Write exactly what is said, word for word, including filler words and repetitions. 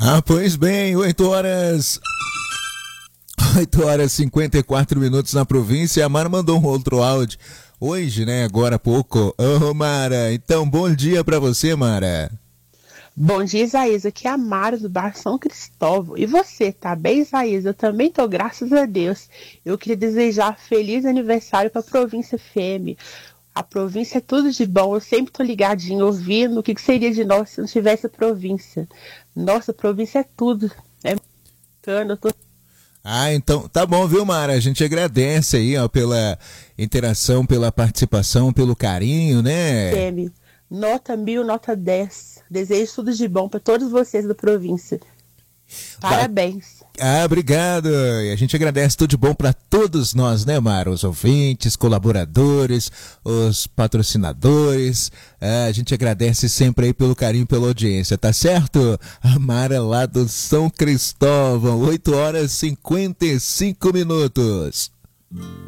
Ah, pois bem, oito horas... oito horas e cinquenta e quatro minutos na província. A Mara mandou um outro áudio hoje, né? Agora há pouco. Ô, Mara, então bom dia pra você, Mara. Bom dia, Isaías. Aqui é a Mara do Bar São Cristóvão. E você, tá bem, Isaías? Eu também tô, graças a Deus. Eu queria desejar feliz aniversário pra Província F M. A província é tudo de bom. Eu sempre tô ligadinho, ouvindo o que, que seria de nós se não tivesse a província. Nossa, a província é tudo. É bacana, eu tô... Ah, então tá bom, viu, Mara? A gente agradece aí, ó, pela interação, pela participação, pelo carinho, né? F M. Nota mil, nota dez. Desejo tudo de bom para todos vocês da província. Parabéns. Ah, obrigado. E a gente agradece tudo de bom para todos nós, né, Mara? Os ouvintes, colaboradores, os patrocinadores. Ah, a gente agradece sempre aí pelo carinho, pela audiência, tá certo? A Mara lá do São Cristóvão, oito horas e cinquenta e cinco minutos.